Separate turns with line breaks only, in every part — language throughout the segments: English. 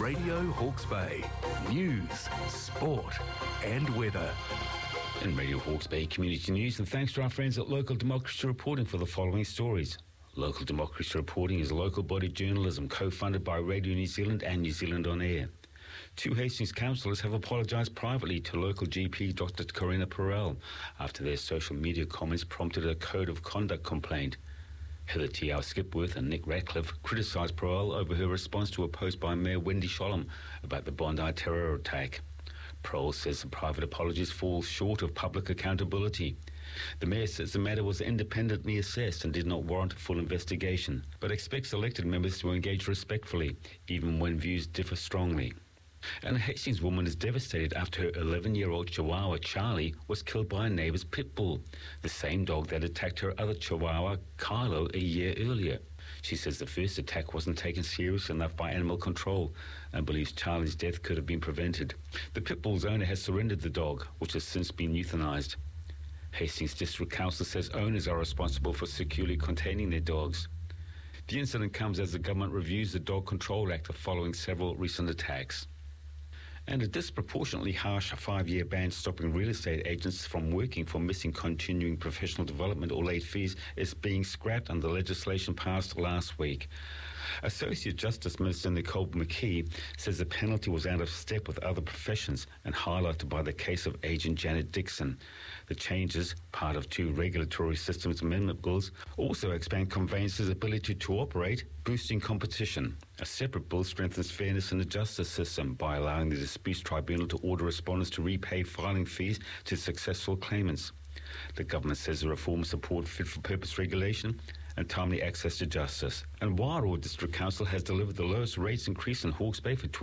Radio Hawke's Bay. News, sport and weather.
In Radio Hawke's Bay Community News, and thanks to our friends at Local Democracy Reporting for the following stories. Local Democracy Reporting is local body journalism co-funded by Radio New Zealand and New Zealand On Air. Two Hastings councillors have apologised privately to local GP Dr. Corina Perel after their social media comments prompted a code of conduct complaint. Heather T.R. Skipworth and Nick Ratcliffe criticised Perel over her response to a post by Mayor Wendy Sholem about the Bondi terror attack. Perel says the private apologies fall short of public accountability. The Mayor says the matter was independently assessed and did not warrant a full investigation, but expects elected members to engage respectfully, even when views differ strongly. And a Hastings woman is devastated after her 11-year-old Chihuahua Charlie was killed by a neighbour's pit bull, the same dog that attacked her other Chihuahua Carlo a year earlier. She says the first attack wasn't taken seriously enough by animal control and believes Charlie's death could have been prevented. The pit bull's owner has surrendered the dog, which has since been euthanized. Hastings District Council says owners are responsible for securely containing their dogs. The incident comes as the government reviews the Dog Control Act following several recent attacks. And a disproportionately harsh 5-year ban stopping real estate agents from working for missing continuing professional development or late fees is being scrapped under legislation passed last week. Associate Justice Minister Nicole McKee says the penalty was out of step with other professions and highlighted by the case of agent Janet Dixon. The changes, part of two regulatory systems amendment bills, also expand conveyancers' ability to operate, boosting competition. A separate bill strengthens fairness in the justice system by allowing the Disputes Tribunal to order respondents to repay filing fees to successful claimants. The government says the reforms support fit-for-purpose regulation and timely access to justice. And Wairoa District Council has delivered the lowest rates increase in Hawke's Bay for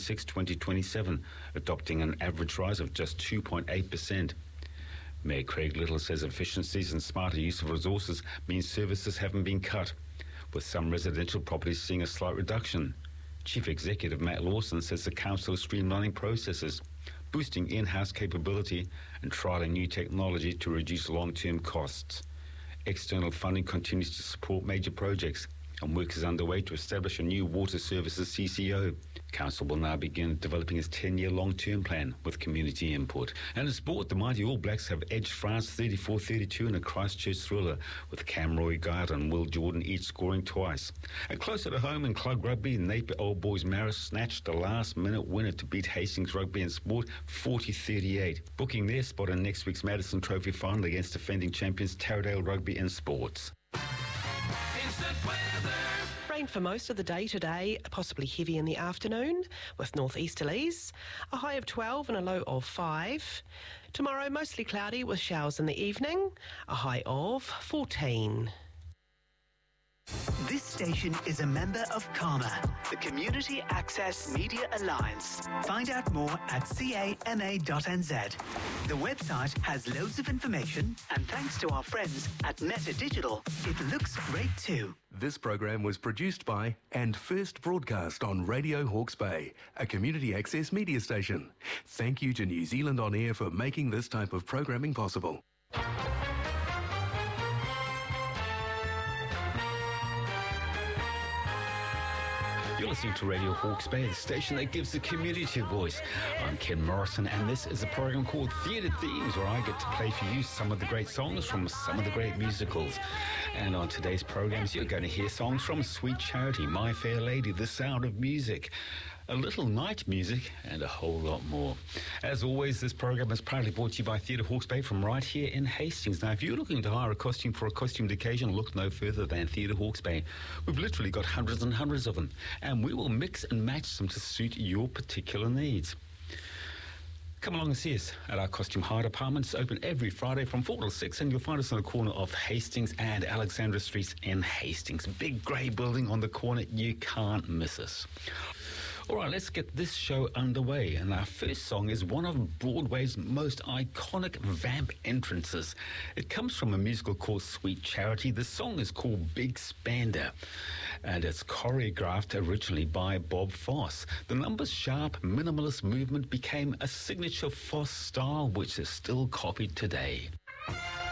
2026-2027, adopting an average rise of just 2.8%. Mayor Craig Little says efficiencies and smarter use of resources means services haven't been cut, with some residential properties seeing a slight reduction. Chief Executive Matt Lawson says the council is streamlining processes, boosting in-house capability and trialling new technology to reduce long-term costs. External funding continues to support major projects, and work is underway to establish a new water services CCO. Council will now begin developing its 10-year long-term plan with community input. And in sport, the mighty All Blacks have edged France 34-32 in a Christchurch thriller, with Cam Roy-Gard and Will Jordan each scoring twice. And closer to home in club rugby, Napier Old Boys Marist snatched a last-minute winner to beat Hastings Rugby and Sport 40-38, booking their spot in next week's Madison Trophy final against defending champions Taradale Rugby and Sports.
Rain for most of the day today, possibly heavy in the afternoon with northeasterlies. A high of 12 and a low of 5. Tomorrow mostly cloudy with showers in the evening. A high of 14.
This station is a member of CAMA, the Community Access Media Alliance. Find out more at cama.nz. The website has loads of information, and thanks to our friends at Meta Digital, it looks great too.
This program was produced by and first broadcast on Radio Hawke's Bay, a community access media station. Thank you to New Zealand On Air for making this type of programming possible.
You're listening to Radio Hawke's Bay, the station that gives the community a voice. I'm Ken Morrison, and this is a program called Theatre Themes, where I get to play for you some of the great songs from some of the great musicals. And on today's programs, you're going to hear songs from Sweet Charity, My Fair Lady, The Sound of Music, a little night music, and a whole lot more. As always, this program is proudly brought to you by Theatre Hawke's Bay from right here in Hastings. Now, if you're looking to hire a costume for a costumed occasion, look no further than Theatre Hawke's Bay. We've literally got hundreds and hundreds of them, and we will mix and match them to suit your particular needs. Come along and see us at our costume hire departments, open every Friday from 4 till 6, and you'll find us on the corner of Hastings and Alexandra Streets in Hastings. Big grey building on the corner, you can't miss us. All right, let's get this show underway. And our first song is one of Broadway's most iconic vamp entrances. It comes from a musical called Sweet Charity. The song is called Big Spander, and it's choreographed originally by Bob Fosse. The numbers sharp, minimalist movement became a signature Fosse style, which is still copied today.